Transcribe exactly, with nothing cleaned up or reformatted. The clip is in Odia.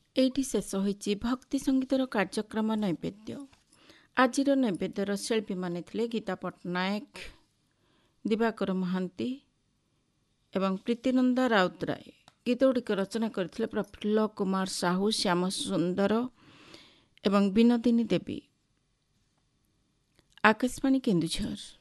ଏଇଠି ଶେଷ ହୋଇଛି ଭକ୍ତି ସଙ୍ଗୀତର କାର୍ଯ୍ୟକ୍ରମ ନୈବେଦ୍ୟ। ଆଜିର ନୈବେଦ୍ୟର ଶିଳ୍ପୀମାନେ ଥିଲେ ଗୀତା ପଟ୍ଟନାୟକ, ଦିବାକର ମହାନ୍ତି ଏବଂ ପ୍ରୀତିନନ୍ଦା ରାଉତରାୟ। ଗୀତଗୁଡ଼ିକ ରଚନା କରିଥିଲେ ପ୍ରଫୁଲ୍ଲ କୁମାର ସାହୁ, ଶ୍ୟାମ ସୁନ୍ଦର ଏବଂ ବିନୋଦିନୀ ଦେବୀ। ଆକାଶବାଣୀ କେନ୍ଦୁଝର।